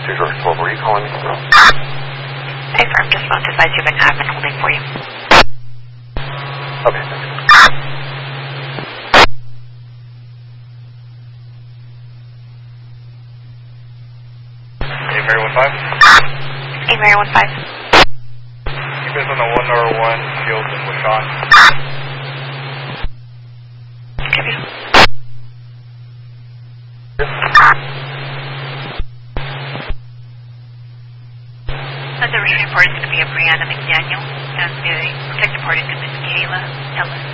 Cedar 12, were you calling me? Hey, firm, just phone to 525. I've been holding for you. Okay, thanks. Hey, Mary 15? Hey, Mary 15. You guys on the 101 Fields in Wishaw? Give you. The original report is going to be a Brianna McDaniel, and the protected party is going to be Kayla Ellis.